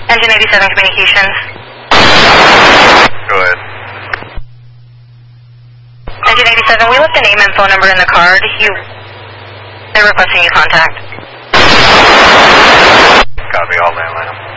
Engine 87 Communications. Go ahead. Engine 87, we left the name and phone number in the card. They're requesting you contact. Copy, all man.